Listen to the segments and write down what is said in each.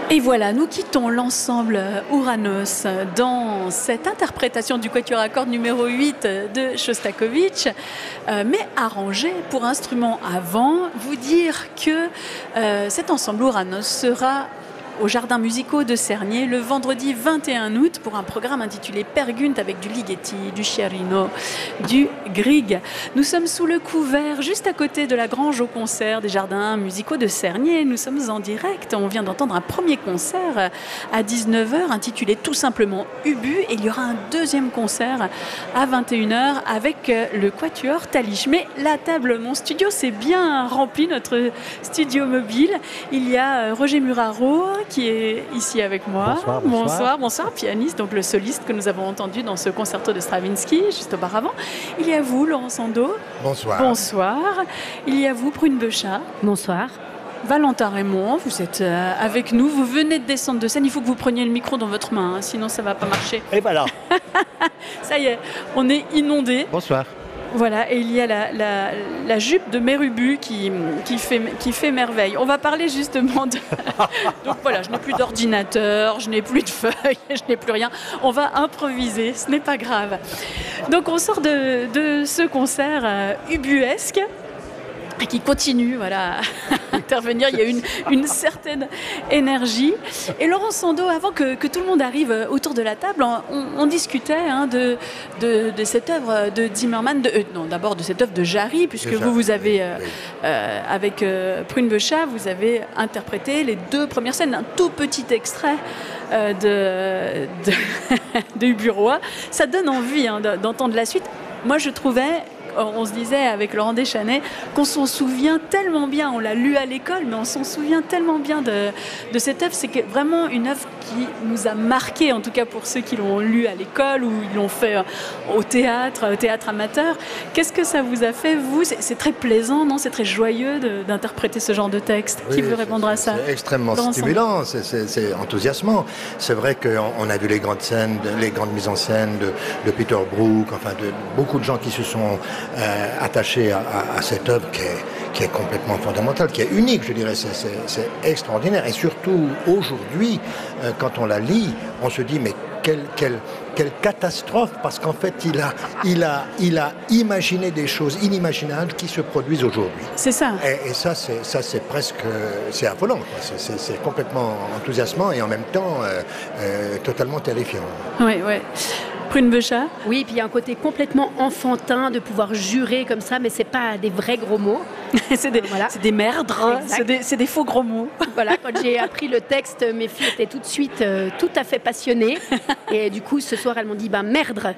Et voilà, nous quittons l'ensemble Ouranos dans cette interprétation du quatuor à cordes numéro 8 de Shostakovich, mais arrangé pour instrument avant. Vous dire que cet ensemble Ouranos sera aux Jardins musicaux de Cernay le vendredi 21 août pour un programme intitulé Pergunt avec du Ligeti, du Sciarrino, du Grieg. Nous sommes sous le couvert, juste à côté de la Grange au concert des Jardins musicaux de Cernay. Nous sommes en direct. On vient d'entendre un premier concert à 19h intitulé tout simplement Ubu. Et il y aura un deuxième concert à 21h avec le quatuor Talich. Mais la table, mon studio, c'est bien rempli, notre studio mobile. Il y a Roger Muraro qui est ici avec moi. Bonsoir, pianiste, donc le soliste que nous avons entendu dans ce concerto de Stravinsky juste auparavant. Il y a vous, Laurent Sandeau. Bonsoir. Il y a vous, Prune Beuchat. Bonsoir. Valentin Raymond, vous êtes avec nous. Vous venez de descendre de scène. Il faut que vous preniez le micro dans votre main, sinon ça ne va pas marcher. Et voilà. Ça y est, on est inondé. Bonsoir. Voilà, et il y a la jupe de Mérubu qui fait merveille. On va parler justement de... Donc voilà, je n'ai plus d'ordinateur, je n'ai plus de feuilles, je n'ai plus rien. On va improviser, ce n'est pas grave. Donc on sort de ce concert ubuesque qui continue à intervenir. Il y a une certaine énergie. Et Laurent Sandeau, avant que tout le monde arrive autour de la table, on discutait de cette œuvre de Zimmermann, d'abord de cette œuvre de Jarry, puisque vous avez, avec Prune Beuchat, vous avez interprété les deux premières scènes, un tout petit extrait de Ubu-Roi. Ça donne envie d'entendre la suite. Moi, je trouvais... On se disait avec Laurent Deschanais qu'on s'en souvient tellement bien, on l'a lu à l'école, mais on s'en souvient tellement bien de cette œuvre. C'est vraiment une œuvre qui nous a marqué, en tout cas pour ceux qui l'ont lu à l'école ou ils l'ont fait au théâtre amateur. Qu'est-ce que ça vous a fait, vous? C'est très plaisant, non? C'est très joyeux d'interpréter ce genre de texte. Qui veut répondre à ça? C'est extrêmement stimulant, c'est enthousiasmant. C'est vrai qu'on a vu les grandes scènes, les grandes mises en scène de Peter Brook, enfin de beaucoup de gens qui se sont attachés à cette œuvre qui est complètement fondamentale, qui est unique, je dirais, c'est extraordinaire. Et surtout, aujourd'hui, quand on la lit, on se dit, mais quelle catastrophe, parce qu'en fait, il a imaginé des choses inimaginables qui se produisent aujourd'hui. C'est ça. Et ça, c'est presque... C'est affolant. C'est complètement enthousiasmant et en même temps totalement terrifiant. Oui. Prune Beuchat. Oui, puis il y a un côté complètement enfantin de pouvoir jurer comme ça, mais c'est pas des vrais gros mots. C'est des merdres, c'est des faux gros mots. Voilà, quand j'ai appris le texte, mes filles étaient tout de suite tout à fait passionnées. Et du coup, ce soir, elles m'ont dit, merdre.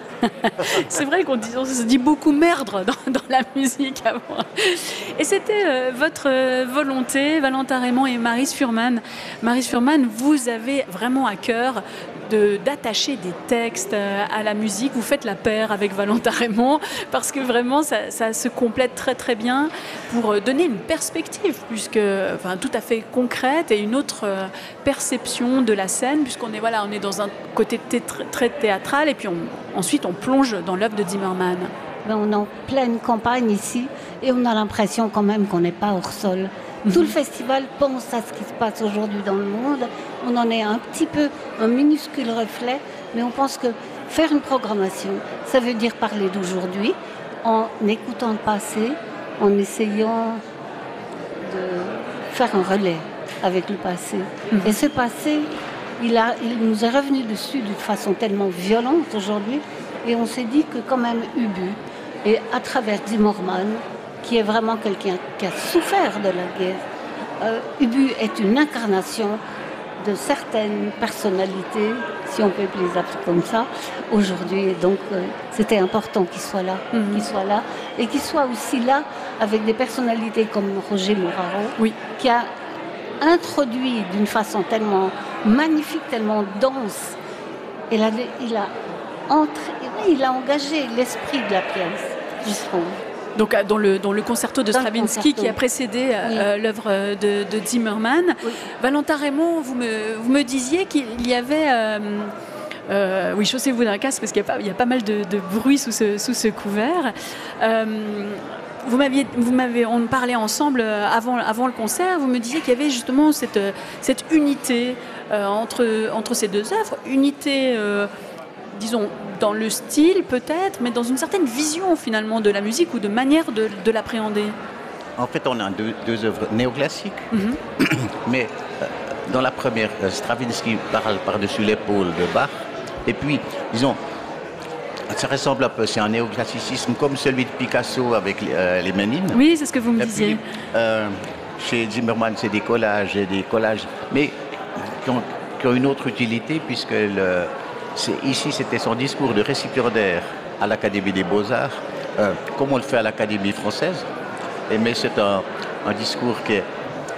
C'est vrai qu'on se dit beaucoup merdre dans la musique avant. Et c'était votre volonté, Valentin Raymond et Maryse Fuhrmann. Maryse Fuhrmann, vous avez vraiment à cœur d'attacher des textes à la musique. Vous faites la paire avec Valentin Raymond parce que vraiment ça se complète très très bien pour donner une perspective tout à fait concrète et une autre perception de la scène, puisqu'on est dans un côté très théâtral et puis ensuite on plonge dans l'œuvre de Zimmermann. On est en pleine campagne ici et on a l'impression quand même qu'on n'est pas hors sol. Tout le festival pense à ce qui se passe aujourd'hui dans le monde. On en est un petit peu un minuscule reflet, mais on pense que faire une programmation, ça veut dire parler d'aujourd'hui, en écoutant le passé, en essayant de faire un relais avec le passé. Et ce passé, il nous est revenu dessus d'une façon tellement violente aujourd'hui, et on s'est dit que quand même Ubu, et à travers Zimmermann, qui est vraiment quelqu'un qui a souffert de la guerre. Ubu est une incarnation de certaines personnalités, si on peut les appeler comme ça, aujourd'hui. Et donc, c'était important qu'il soit là, et qu'il soit aussi là avec des personnalités comme Roger Muraro, qui a introduit d'une façon tellement magnifique, tellement dense. Il a engagé l'esprit de la pièce, je trouve. Donc dans le concerto de Stravinsky qui a précédé l'œuvre de Zimmermann. Oui. Valentin Raymond, vous me disiez qu'il y avait... chaussez-vous d'un casque parce qu'il y a pas mal de bruit sous ce couvert. on parlait ensemble avant le concert, vous me disiez qu'il y avait justement cette unité entre ces deux œuvres, unité, disons, dans le style peut-être, mais dans une certaine vision finalement de la musique ou de manière de l'appréhender. En fait, on a deux œuvres néoclassiques, mais dans la première, Stravinsky parle par-dessus l'épaule de Bach, et puis, disons, ça ressemble un peu, c'est un néoclassicisme comme celui de Picasso avec les Ménines. Oui, c'est ce que vous me Et disiez. puis, chez Zimmermann, c'est des collages, mais qui ont une autre utilité, puisque ici, c'était son discours de récipiendaire à l'Académie des Beaux-Arts, comme on le fait à l'Académie française. Mais c'est un discours qui est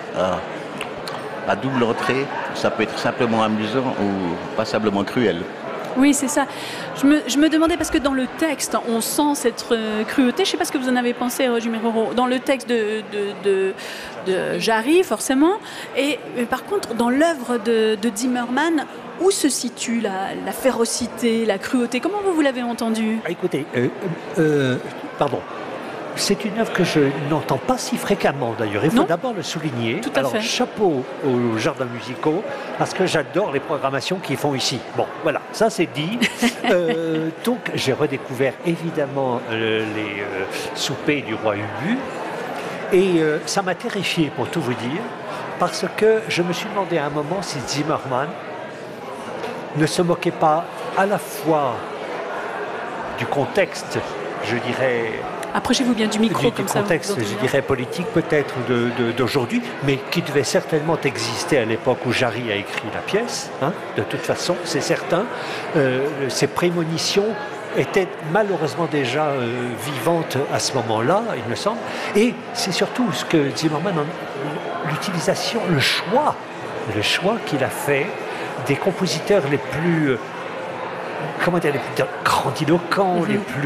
à double entrée. Ça peut être simplement amusant ou passablement cruel. Oui, c'est ça. Je me demandais, parce que dans le texte, on sent cette cruauté. Je ne sais pas ce que vous en avez pensé, Roger Miroro. Dans le texte de Jarry, forcément. Et par contre, dans l'œuvre de Zimmermann, où se situe la férocité, la cruauté? Comment vous l'avez entendu? Écoutez, pardon. C'est une œuvre que je n'entends pas si fréquemment d'ailleurs. Il faut d'abord le souligner. Tout à fait. Chapeau aux jardins musicaux, parce que j'adore les programmations qu'ils font ici. Bon, voilà, ça c'est dit. Donc j'ai redécouvert évidemment les soupers du roi Ubu. Et ça m'a terrifié, pour tout vous dire, parce que je me suis demandé à un moment si Zimmermann ne se moquait pas à la fois du contexte, je dirais... Approchez-vous bien du micro, comme ça. Du contexte, je dirais, politique peut-être d'aujourd'hui, mais qui devait certainement exister à l'époque où Jarry a écrit la pièce. De toute façon, c'est certain. Ces prémonitions étaient malheureusement déjà vivantes à ce moment-là, il me semble. Et c'est surtout ce que Zimmermann, l'utilisation, le choix qu'il a fait des compositeurs les plus... comment dire, les plus grandiloquents,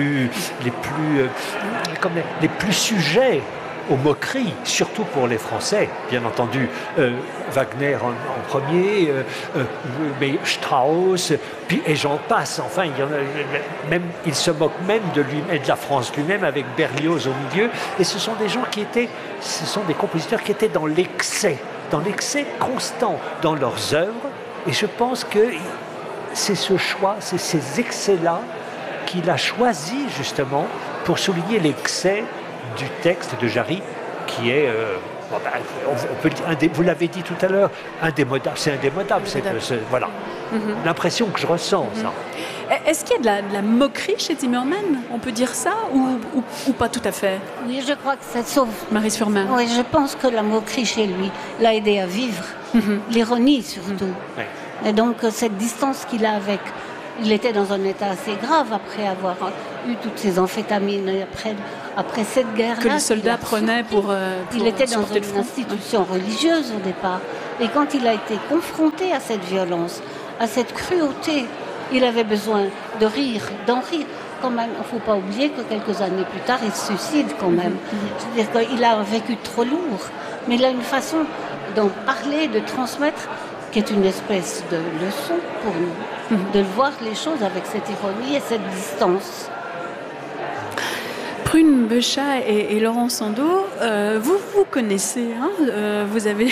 les plus sujets aux moqueries, surtout pour les Français, bien entendu. Wagner en premier, mais Strauss, puis, et j'en passe. Enfin, il se moque même de lui et de la France lui-même, avec Berlioz au milieu. Et ce sont des compositeurs qui étaient dans l'excès constant dans leurs œuvres. Et je pense que c'est ce choix, c'est ces excès-là qu'il a choisi justement pour souligner l'excès du texte de Jarry, qui est, on peut dire, vous l'avez dit tout à l'heure, indémodable. C'est indémodable. Voilà, l'impression que je ressens. Ça. Est-ce qu'il y a de la moquerie chez Zimmermann? On peut dire ça ou pas tout à fait? Oui, je crois que ça sauve. Maryse Furman. Oui, je pense que la moquerie chez lui l'a aidé à vivre. L'ironie surtout. Et donc, cette distance qu'il a avec... Il était dans un état assez grave après avoir eu toutes ces amphétamines, après cette guerre-là. Que les soldats prenaient pour il était dans une institution religieuse au départ. Et quand il a été confronté à cette violence, à cette cruauté, il avait besoin de rire, d'en rire. Quand même, il ne faut pas oublier que quelques années plus tard, il se suicide quand même. C'est-à-dire qu'il a un vécu trop lourd. Mais il a une façon d'en parler, de transmettre, qui est une espèce de leçon pour nous, de voir les choses avec cette ironie et cette distance. Prune Beuchat et Laurent Sandeau, vous connaissez, vous avez...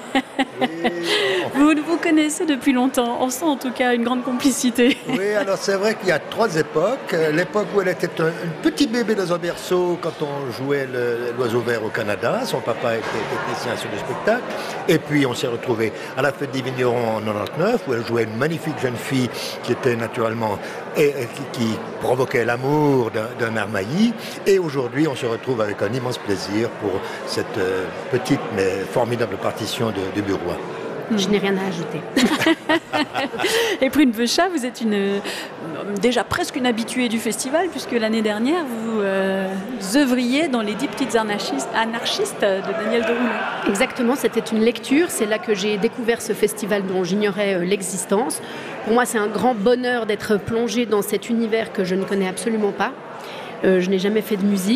Vous connaissez depuis longtemps. On sent en tout cas une grande complicité. Oui, alors c'est vrai qu'il y a 3 époques. L'époque où elle était un petit bébé dans un berceau quand on jouait l'Oiseau Vert au Canada. Son papa était technicien sur le spectacle. Et puis on s'est retrouvés à la Fête des Vignerons en 99 où elle jouait une magnifique jeune fille qui était naturellement... qui provoquait l'amour d'un Armailly. Et aujourd'hui, on se retrouve avec un immense plaisir pour cette petite mais formidable partition de Burois. Je n'ai rien à ajouter. Et Prune Beuchat, vous êtes déjà presque une habituée du festival, puisque l'année dernière, vous œuvriez dans les 10 petites anarchistes de Daniel Deroulet. Exactement, c'était une lecture. C'est là que j'ai découvert ce festival dont j'ignorais l'existence. Pour moi, c'est un grand bonheur d'être plongée dans cet univers que je ne connais absolument pas. Je n'ai jamais fait de musique.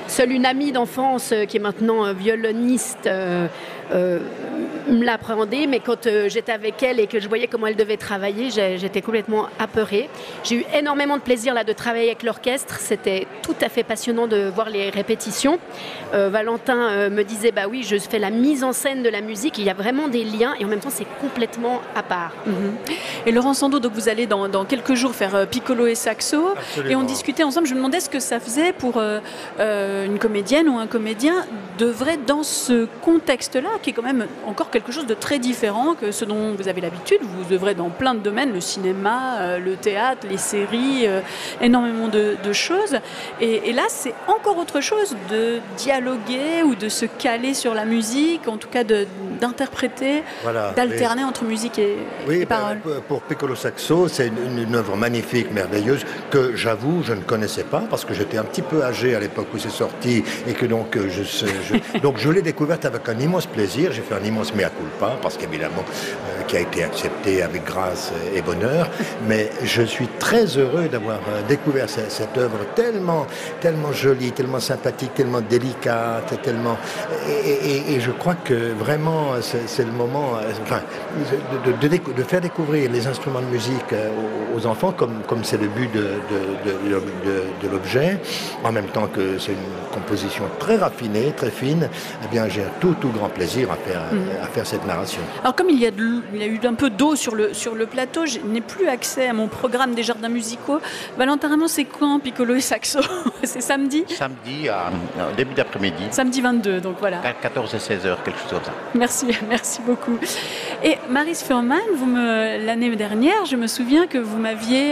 seule une amie d'enfance qui est maintenant violoniste me l'appréhendait, mais quand j'étais avec elle et que je voyais comment elle devait travailler, j'étais complètement apeurée. J'ai eu énormément de plaisir là, de travailler avec l'orchestre, c'était tout à fait passionnant de voir les répétitions. Valentin me disait, bah oui, je fais la mise en scène de la musique, il y a vraiment des liens et en même temps c'est complètement à part. Et Laurent Sandeau, donc vous allez dans quelques jours faire piccolo et saxo. Absolument. Et on discutait ensemble, je me demandais ce que ça faisait pour une comédienne ou un comédien d'œuvrer dans ce contexte-là, qui est quand même encore quelque chose de très différent que ce dont vous avez l'habitude. Vous œuvrez dans plein de domaines, le cinéma, le théâtre, les séries, énormément de choses. Et là, c'est encore autre chose de dialoguer ou de se caler sur la musique, en tout cas d'interpréter, Voilà, d'alterner entre musique et paroles. Pour Piccolo Saxo, c'est une œuvre magnifique, merveilleuse, que j'avoue, je ne connaissais pas, parce que j'étais un petit peu âgé à l'époque où c'est sorti, et que donc donc je l'ai découverte avec un immense plaisir. J'ai fait un immense mea culpa, parce qu'évidemment, qui a été accepté avec grâce et bonheur, mais je suis très heureux d'avoir découvert cette œuvre tellement jolie, tellement sympathique, tellement délicate, et je crois que vraiment c'est le moment de faire découvrir les instruments de musique aux enfants, comme c'est le but de l'objet, en même temps que c'est une composition très raffinée, très fine. Eh bien, j'ai un tout grand plaisir à faire cette narration. Alors comme il y a eu un peu d'eau sur le plateau, je n'ai plus accès à mon programme des jardins musicaux. Valentin Raymond, c'est quand piccolo et saxo? C'est samedi? Samedi, en début d'après-midi. Samedi 22, donc voilà. 14 et 16 heures, quelque chose comme ça. Merci beaucoup. Et Maris Fuhrmann, l'année dernière, je me souviens que vous m'aviez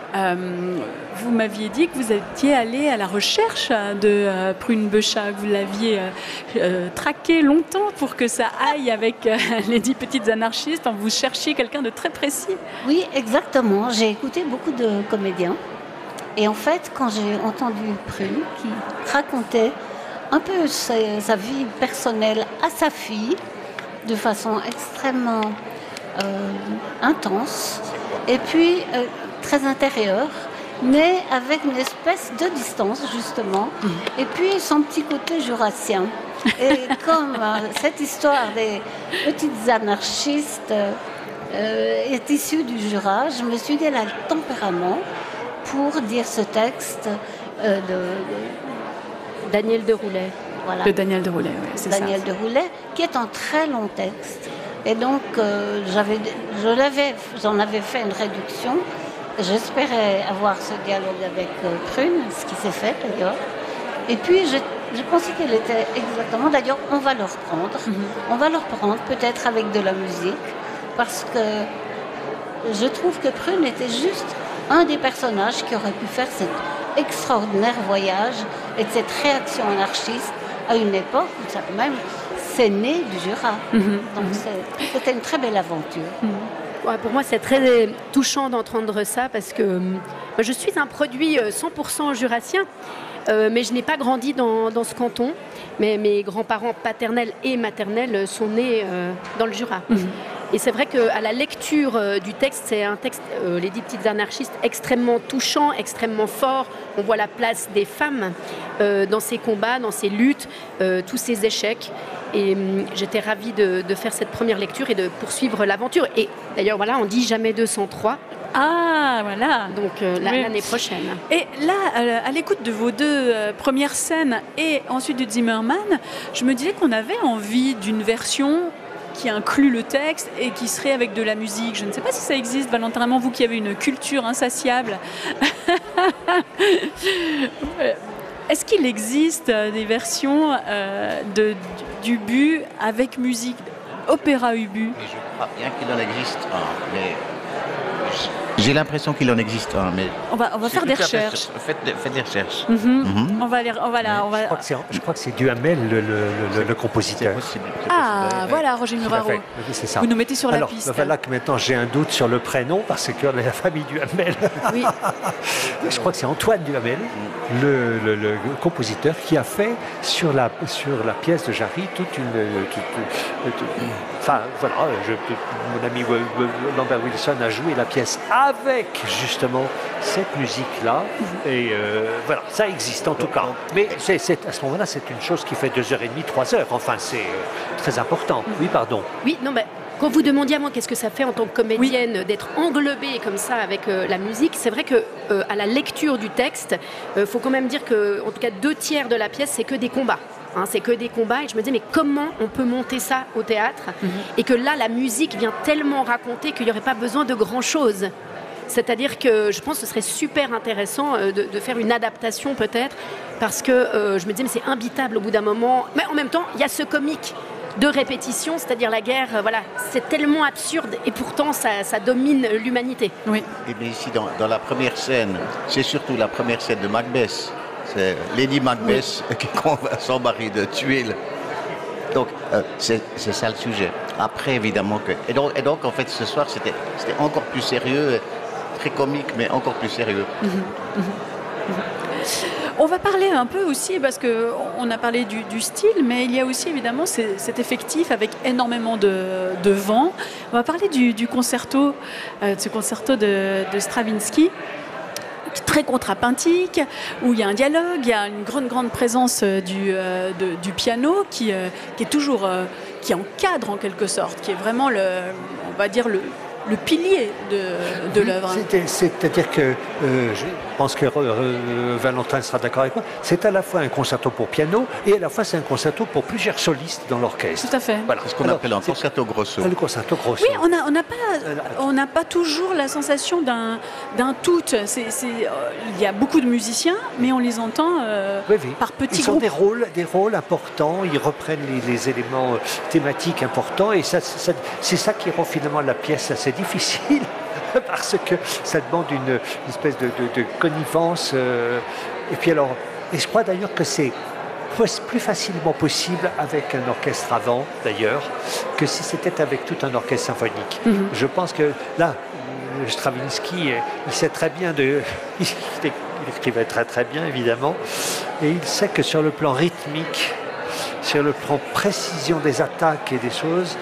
dit que vous étiez allé à la recherche de Prune Beuchat, que vous l'aviez traqué longtemps pour que ça aille avec les 10 petites anarchistes. Vous cherchiez quelqu'un de très précis. Oui, exactement. J'ai écouté beaucoup de comédiens. Et en fait, quand j'ai entendu Prune qui racontait un peu sa vie personnelle à sa fille, de façon extrêmement intense, et puis très intérieure, mais avec une espèce de distance, justement, et puis son petit côté jurassien. Et comme cette histoire des petites anarchistes est issue du Jura, je me suis dit, elle a le tempérament pour dire ce texte de Daniel Deroulet. Voilà. De Daniel Deroulet, oui, c'est ça. Daniel Deroulet, qui est un très long texte. Et donc, j'en avais fait une réduction. J'espérais avoir ce dialogue avec Prune, ce qui s'est fait d'ailleurs. Et puis, je pensais qu'elle était exactement... D'ailleurs, on va le reprendre. On va le reprendre peut-être avec de la musique, parce que je trouve que Prune était juste un des personnages qui aurait pu faire cet extraordinaire voyage et cette réaction anarchiste à une époque où ça même c'est né du Jura. Donc c'était une très belle aventure. Ouais, pour moi, c'est très touchant d'entendre ça parce que je suis un produit 100% jurassien, mais je n'ai pas grandi dans ce canton. Mais mes grands-parents paternels et maternels sont nés dans le Jura. Et c'est vrai qu'à la lecture du texte, c'est un texte, les 10 petites anarchistes, extrêmement touchant, extrêmement fort. On voit la place des femmes dans ces combats, dans ces luttes, tous ces échecs. Et j'étais ravie de faire cette première lecture et de poursuivre l'aventure. Et d'ailleurs, voilà, on dit jamais 203. Ah, voilà. Donc l'année prochaine. Et là, à l'écoute de vos 2 premières scènes et ensuite du Zimmermann, je me disais qu'on avait envie d'une version qui inclut le texte et qui serait avec de la musique. Je ne sais pas si ça existe, Valentin Raymond, vous qui avez une culture insatiable. Est-ce qu'il existe des versions d'Ubu avec musique, opéra Ubu? Mais je crois bien qu'il en existe un, mais j'ai l'impression qu'il en existe un, mais on va faire des recherches. Faites des recherches. On va. Je crois que c'est Duhamel, le compositeur. C'est possible. Voilà, Roger Muraro. C'est ça. Vous nous mettez sur la piste. Alors, voilà que maintenant j'ai un doute sur le prénom parce qu'on est la famille Duhamel. Oui. Je crois que c'est Antoine Duhamel, le compositeur, qui a fait sur la pièce de Jarry toute une. Enfin, voilà, mon ami Lambert Wilson a joué la pièce avec justement cette musique-là. Et voilà, ça existe en tout cas. Mais à ce moment-là, c'est une chose qui fait 2h30, 3 heures. Enfin, c'est très important. Oui, pardon. Oui, non, mais quand vous demandiez à moi qu'est-ce que ça fait en tant que comédienne d'être englobée comme ça avec la musique, c'est vrai que à la lecture du texte, faut quand même dire que, en tout cas, 2/3 de la pièce, c'est que des combats. C'est que des combats et je me disais mais comment on peut monter ça au théâtre et que là la musique vient tellement raconter qu'il n'y aurait pas besoin de grand chose. C'est-à-dire que je pense que ce serait super intéressant de faire une adaptation peut-être parce que je me disais mais c'est imbitable au bout d'un moment, mais en même temps il y a ce comique de répétition, c'est-à-dire la guerre, voilà, c'est tellement absurde et pourtant ça domine l'humanité. Oui. Et bien ici dans la première scène, c'est surtout la première scène de Macbeth. C'est Lady Macbeth qui convainc son mari de tuer. Donc, c'est ça le sujet. Après, évidemment que... Et donc en fait, ce soir, c'était encore plus sérieux, très comique, mais encore plus sérieux. On va parler un peu aussi, parce qu'on a parlé du style, mais il y a aussi évidemment cet effectif avec énormément de vent. On va parler du concerto, de ce concerto de Stravinsky, très contrapuntique, où il y a un dialogue, il y a une grande présence du piano qui est toujours, qui encadre en quelque sorte, qui est vraiment on va dire le pilier de l'œuvre. C'est-à-dire que je pense que Valentin sera d'accord avec moi, c'est à la fois un concerto pour piano et à la fois c'est un concerto pour plusieurs solistes dans l'orchestre. Tout à fait. Voilà. C'est ce qu'on appelle un concerto grosso. Le concerto grosso. Oui, on n'a pas toujours la sensation d'un tout. Il y a beaucoup de musiciens, mais on les entend par petits groupes. Ils ont des rôles importants, ils reprennent les éléments thématiques importants et c'est ça qui rend finalement la pièce assez difficile parce que ça demande une espèce de connivence et puis alors, et je crois d'ailleurs que c'est plus facilement possible avec un orchestre avant d'ailleurs que si c'était avec tout un orchestre symphonique. Je pense que là Stravinsky il sait très bien il écrivait très bien évidemment et il sait que sur le plan rythmique, sur le plan précision des attaques et des choses,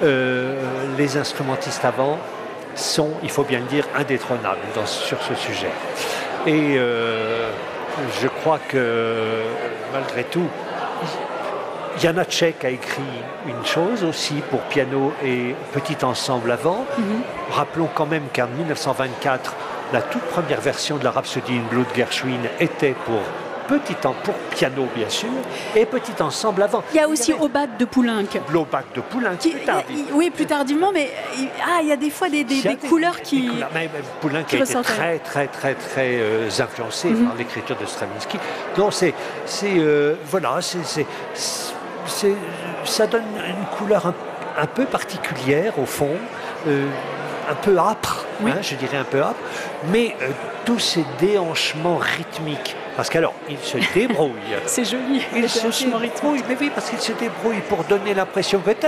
les instrumentistes avant sont, il faut bien le dire, indétrônables sur ce sujet. Et je crois que malgré tout, Janáček a écrit une chose aussi pour piano et petit ensemble avant. Rappelons quand même qu'en 1924, la toute première version de la Rhapsodie in Blue de Gershwin était pour piano bien sûr, et petit ensemble avant. Il y a aussi Obat de Poulenc. L'Obat de Poulenc, plus tardif. Oui, plus tardivement, mais il y a des fois des couleurs qui... Poulenc a été très influencé par l'écriture de Stravinsky. Donc ça donne une couleur un peu particulière au fond, un peu âpre, je dirais un peu âpre, mais tous ces déhanchements rythmiques. Parce qu'alors, il se débrouille. C'est joli. Il se débrouille, mais oui, parce qu'il se débrouille pour donner l'impression que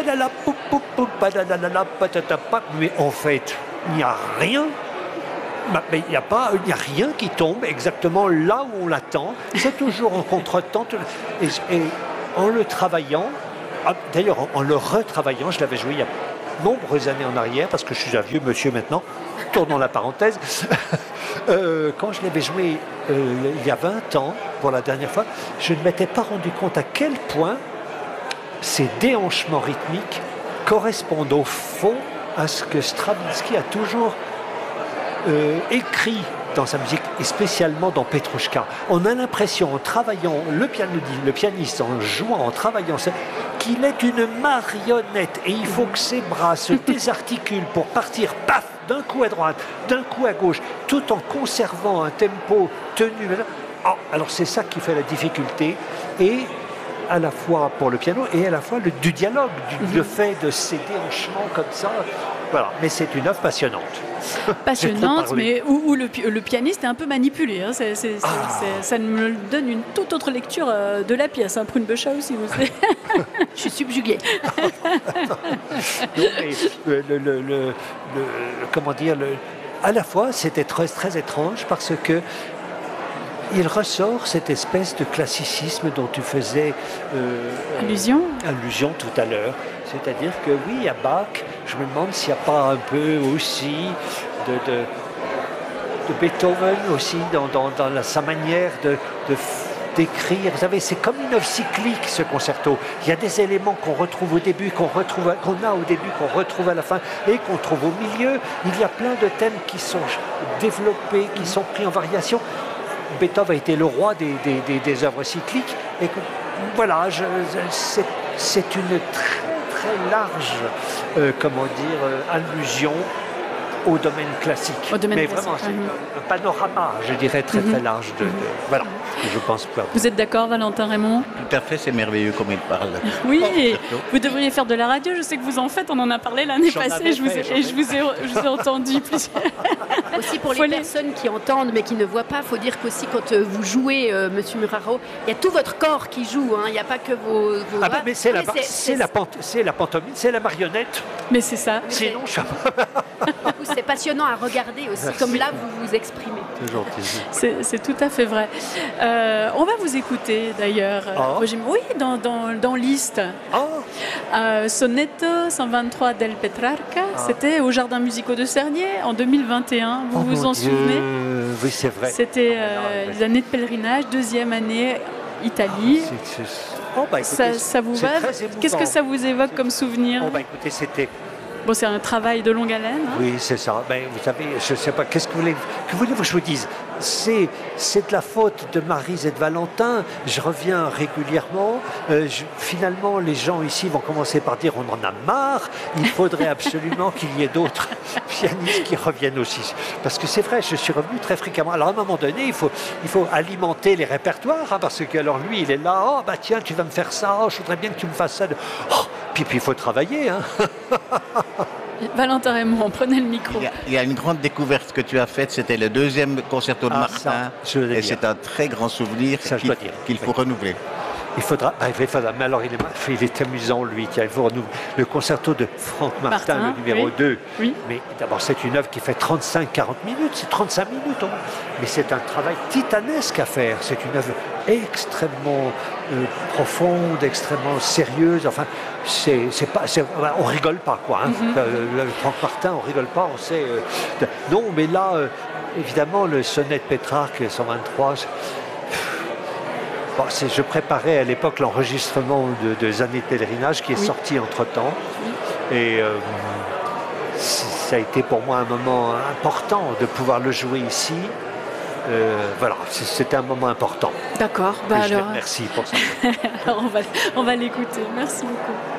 mais en fait, il n'y a rien. Mais il n'y a rien qui tombe exactement là où on l'attend. C'est toujours en contretemps. Et en le travaillant, d'ailleurs en le retravaillant, je l'avais joué il y a nombreuses années en arrière, parce que je suis un vieux monsieur maintenant, tournons la parenthèse. Quand je l'avais joué il y a 20 ans, pour la dernière fois, je ne m'étais pas rendu compte à quel point ces déhanchements rythmiques correspondent au fond à ce que Stravinsky a toujours écrit dans sa musique, et spécialement dans Petrouchka. On a l'impression, en travaillant, le pianiste, en jouant, en travaillant, qu'il est une marionnette, et il faut que ses bras se désarticulent pour partir, paf, d'un coup à droite, d'un coup à gauche, tout en conservant un tempo tenu. Alors c'est ça qui fait la difficulté, et à la fois pour le piano, et à la fois du dialogue, le fait de ces déhanchements comme ça. Voilà, mais c'est une œuvre passionnante. Passionnante, mais où le pianiste est un peu manipulé. Hein. Ça me donne une toute autre lecture de la pièce. Hein. Prune Beuchat aussi, vous savez. Je suis subjuguée. Comment dire, à la fois, c'était très étrange parce que il ressort cette espèce de classicisme dont tu faisais allusion tout à l'heure. C'est-à-dire que oui, à Bach, je me demande s'il n'y a pas un peu aussi Beethoven aussi, dans sa manière d'écrire. Vous savez, c'est comme une œuvre cyclique, ce concerto. Il y a des éléments qu'on retrouve au début, qu'on a au début, qu'on retrouve à la fin et qu'on trouve au milieu. Il y a plein de thèmes qui sont développés, qui sont pris en variation. Beethoven a été le roi des œuvres cycliques. Et voilà, c'est une très large, allusion au domaine classique. Mais vraiment, c'est un panorama, je dirais, très large. Voilà, je pense pas. Vous êtes d'accord, Valentin Raymond? Tout à fait, c'est merveilleux comme il parle. Oui, vous devriez faire de la radio. Je sais que vous en faites, on en a parlé l'année passée. Je vous ai entendu plusieurs. Aussi pour les personnes qui entendent mais qui ne voient pas, il faut dire qu'aussi quand vous jouez, Monsieur Muraro, il y a tout votre corps qui joue, hein. Il n'y a pas que vos doigts. Mais c'est la pantomime, c'est la marionnette. Mais c'est ça. Sinon, je c'est passionnant à regarder aussi, comme là vous vous exprimez. C'est gentil. C'est tout à fait vrai. On va vous écouter d'ailleurs. Oui, dans Liszt. Sonetto 123 del Petrarca. C'était au Jardin Musicaux de Cernier en 2021. Vous vous en souvenez? Oui, c'est vrai. C'était les années de pèlerinage, deuxième année, Italie. Ça vous va? Qu'est-ce que ça vous évoque comme souvenir? Écoutez, c'était... Bon, c'est un travail de longue haleine. Hein? Oui, c'est ça. Vous savez, je ne sais pas, que voulez-vous que je vous dise? C'est de la faute de Maryse et de Valentin. Je reviens régulièrement. Finalement, les gens ici vont commencer par dire on en a marre. Il faudrait absolument qu'il y ait d'autres pianistes qui reviennent aussi. Parce que c'est vrai, je suis revenu très fréquemment. Alors à un moment donné, il faut alimenter les répertoires. Hein, parce que alors lui, il est là. Tiens, tu vas me faire ça. Je voudrais bien que tu me fasses ça. Puis il faut travailler. Hein. Valentin Raymond, prenez le micro. Il y a une grande découverte que tu as faite, c'était le deuxième concerto de Martin. Et c'est un très grand souvenir qu'il faut renouveler. Il faudra, mais alors il est amusant lui, il faut renouveler le concerto de Franck Martin, le numéro 2. Oui. Mais d'abord c'est une œuvre qui fait 35-40 minutes, c'est 35 minutes. Mais c'est un travail titanesque à faire, c'est une œuvre extrêmement profonde, extrêmement sérieuse, enfin on rigole pas quoi. Hein. Franck Martin, on rigole pas, on sait. Non, mais là, évidemment, le sonnet de Pétrarque 123. Je préparais à l'époque l'enregistrement des années de pèlerinage qui est sorti entre-temps. Et ça a été pour moi un moment important de pouvoir le jouer ici. Voilà, c'était un moment important. D'accord. Je les remercie pour ça. Alors on va l'écouter. Merci beaucoup.